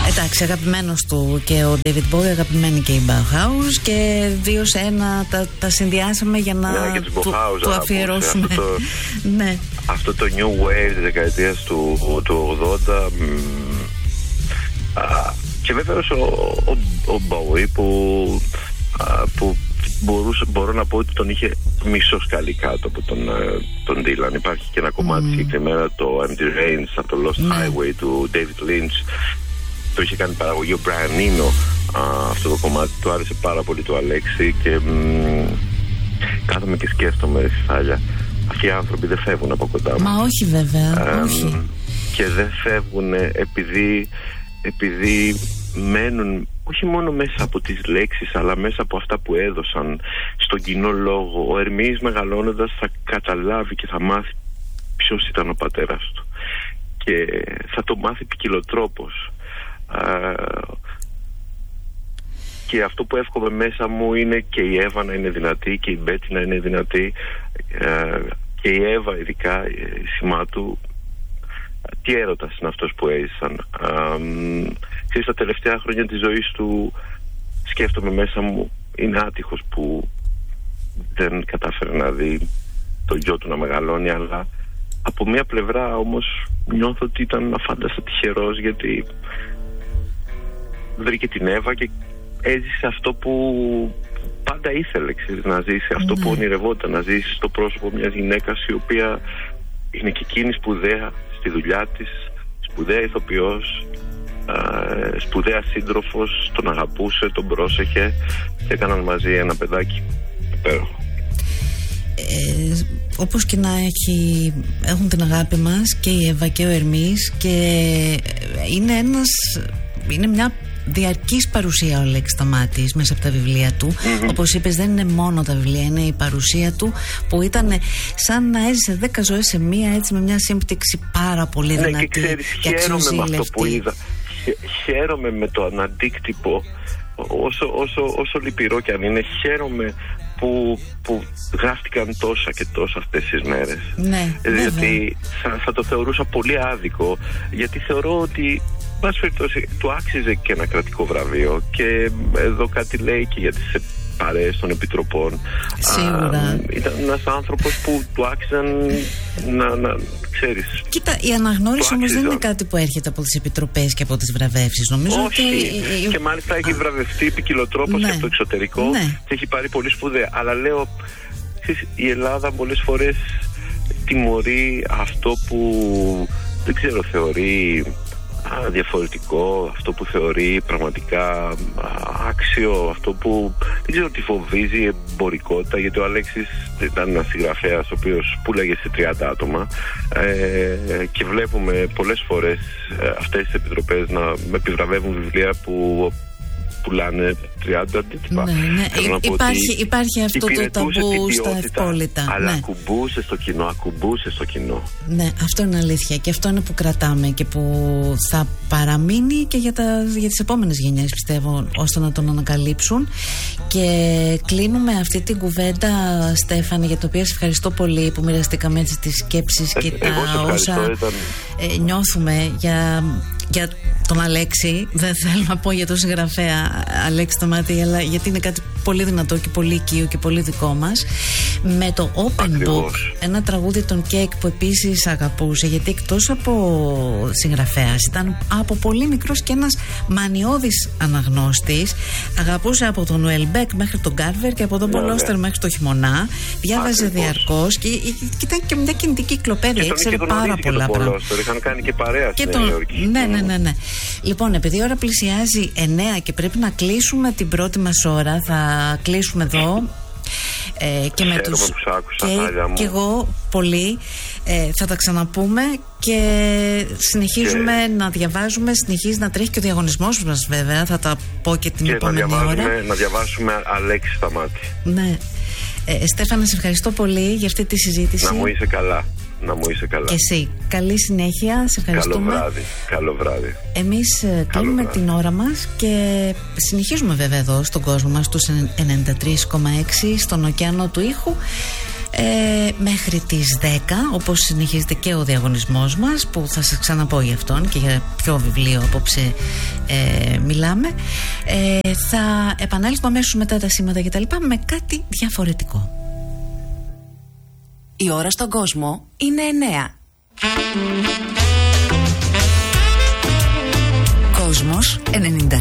Εντάξει, αγαπημένος του και ο David Bowie, αγαπημένη και η Bauhaus, και 2 σε 1 τα συνδυάσαμε για να του αφιερώσουμε. Ναι. Αυτό το New Wave της δεκαετίας του 80. Και βέβαιως ο Bowie που μπορώ να πω ότι τον είχε μισοσκαλεί κάτω από τον Dylan. Υπάρχει και ένα κομμάτι συγκεκριμένα, το Empty Range από το Lost Highway του David Lynch. Το είχε κάνει παραγωγή ο Brian Eno. Αυτό το κομμάτι του άρεσε πάρα πολύ του Αλέξη και κάθομαι και σκέφτομαι, Σάλια, αυτοί οι άνθρωποι δεν φεύγουν από κοντά μου. Μα όχι βέβαια, όχι. Και δεν φεύγουν επειδή μένουν όχι μόνο μέσα από τις λέξεις, αλλά μέσα από αυτά που έδωσαν στον κοινό λόγο. Ο Ερμής μεγαλώνοντας θα καταλάβει και θα μάθει ποιος ήταν ο πατέρας του και θα το μάθει ποικιλοτρόπως. Και αυτό που εύχομαι μέσα μου είναι και η Εύα να είναι δυνατή και η Μπέτη να είναι δυνατή, και η Εύα ειδικά, η σημά του, τι έρωτας είναι αυτός που έζησαν. Ξέρεις, τα τελευταία χρόνια της ζωής του σκέφτομαι μέσα μου, είναι άτυχος που δεν κατάφερε να δει το γιο του να μεγαλώνει, αλλά από μία πλευρά όμως νιώθω ότι ήταν αφάνταστα τυχερός, γιατί βρήκε την Εύα και έζησε αυτό που πάντα ήθελε, ξέρεις, να ζήσει, αυτό που ονειρευόταν να ζήσει, στο πρόσωπο μιας γυναίκας η οποία είναι και εκείνη σπουδαία στη δουλειά της, σπουδαία ηθοποιός, σπουδαία σύντροφος, τον αγαπούσε, τον πρόσεχε και έκαναν μαζί ένα παιδάκι υπέροχο. Όπως και να έχουν την αγάπη μας και η Εύα και ο Ερμής, και είναι μια διαρκής παρουσία ο Αλέξης Σταμάτης μέσα από τα βιβλία του. Όπως είπες, δεν είναι μόνο τα βιβλία, είναι η παρουσία του που ήταν σαν να έζησε 10 ζωές σε μία, έτσι, με μια σύμπτυξη πάρα πολύ δυνατή. Και ξέρεις, χαίρομαι με αυτό που είδα. Χαίρομαι με τον αντίκτυπο, όσο λυπηρό κι αν είναι, χαίρομαι που γράφτηκαν τόσα και τόσα αυτές τις μέρες. Ναι, γιατί θα το θεωρούσα πολύ άδικο, γιατί θεωρώ ότι του άξιζε και ένα κρατικό βραβείο, και εδώ κάτι λέει και για τις παρέες των επιτροπών. Σίγουρα. Ήταν ένας άνθρωπος που του άξιζαν να ξέρεις. Κοίτα, η αναγνώριση όμως δεν είναι κάτι που έρχεται από τις επιτροπές και από τις βραβεύσεις. Νομίζω όχι, ότι... και μάλιστα έχει βραβευτεί ποικιλοτρόπως και από το εξωτερικό, και έχει πάρει πολύ σπουδαία. Αλλά λέω, ξέρεις, η Ελλάδα πολλές φορές τιμωρεί αυτό που δεν ξέρω, θεωρεί διαφορετικό, αυτό που θεωρεί πραγματικά άξιο, αυτό που δεν ξέρω τι φοβίζει, εμπορικότητα, γιατί ο Αλέξης ήταν ένας συγγραφέας ο οποίος πουλάγε σε 30 άτομα, και βλέπουμε πολλές φορές αυτές τις επιτροπές να επιβραβεύουν βιβλία που πουλάνε 30 αντίτυπα. Ναι. Υπάρχει αυτό το ταμπού στα ευπόλυτα. Αλλά ακουμπούσε στο κοινό. Ναι, αυτό είναι αλήθεια. Και αυτό είναι που κρατάμε και που θα παραμείνει και για τις επόμενες γενιές, πιστεύω, ώστε να τον ανακαλύψουν. Και κλείνουμε αυτή την κουβέντα, Στέφανε, για το οποίο σε ευχαριστώ πολύ που μοιραστήκαμε έτσι τις σκέψεις και τα όσα νιώθουμε για τον Αλέξη. Δεν θέλω να πω για τον συγγραφέα Αλέξη Σταμάτη, αλλά γιατί είναι κάτι πολύ δυνατό και πολύ οικείο και πολύ δικό μας. Με το Open Book, ένα τραγούδι των Cake που επίσης αγαπούσε, γιατί εκτός από συγγραφέας ήταν από πολύ μικρός και ένας μανιώδης αναγνώστης. Αγαπούσε από τον Νοέλ Μπεκ μέχρι τον Κάρβερ και από τον Πολ Όστερ μέχρι τον Χειμωνά. Διάβαζε διαρκώς και ήταν και μια κινητική κυκλοπαίδεια. Ήξερε πάρα πολλά πράγματα. Είχαν κάνει και παρέα στη Νέα Υόρκη. Ναι. Λοιπόν, επειδή η ώρα πλησιάζει 9 και πρέπει να κλείσουμε την πρώτη μας ώρα, θα κλείσουμε εδώ. Και με τους που σ' άκουσα, και εγώ πολύ. Θα τα ξαναπούμε και συνεχίζουμε να διαβάζουμε. Συνεχίζει να τρέχει και ο διαγωνισμός μας, βέβαια. Θα τα πω και την επόμενη ώρα. Να διαβάσουμε Αλέξη Σταμάτη. Ναι. Στέφανα, σε ευχαριστώ πολύ για αυτή τη συζήτηση. Να μου είσαι καλά. Και εσύ. Καλή συνέχεια. Σε ευχαριστούμε. Καλό βράδυ. Εμείς κλείνουμε την ώρα μας και συνεχίζουμε βέβαια εδώ στον κόσμο μας, στους 93,6 στον ωκεανό του ήχου. μέχρι τις 10, όπως συνεχίζεται και ο διαγωνισμός μας, που θα σας ξαναπώ για αυτόν και για ποιο βιβλίο απόψε μιλάμε. Θα επανέλθουμε αμέσως μετά τα σήματα και τα λοιπά με κάτι διαφορετικό. Η ώρα στον κόσμο είναι 9. Κόσμος 90.